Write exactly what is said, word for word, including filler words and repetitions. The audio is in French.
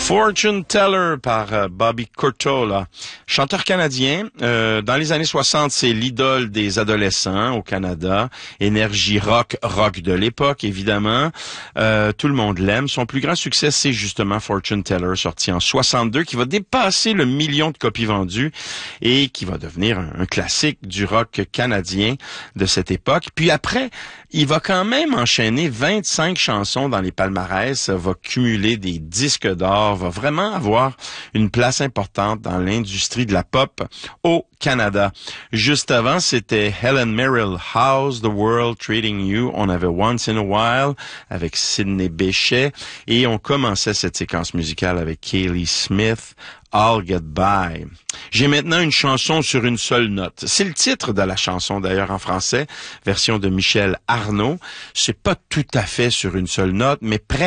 Fortune Teller par euh, Bobby Curtola, chanteur canadien. Euh, dans les années soixante, c'est l'idole des adolescents au Canada. Énergie rock, rock de l'époque, évidemment. Euh, tout le monde l'aime. Son plus grand succès, c'est justement Fortune Teller, sorti en soixante-deux, qui va dépasser le million de copies vendues et qui va devenir un, un classique du rock canadien de cette époque. Puis après, il va quand même enchaîner vingt-cinq chansons dans les palmarès, va cumuler des disques d'or, va vraiment avoir une place importante dans l'industrie de la pop au Canada. Juste avant, c'était Helen Merrill, How's the World Treating You? On avait Once in a While avec Sidney Bechet et on commençait cette séquence musicale avec Kaylee Smith, I'll Get By. J'ai maintenant une chanson sur une seule note. C'est le titre de la chanson d'ailleurs en français, version de Michel Arnaud. C'est pas tout à fait sur une seule note, mais presque.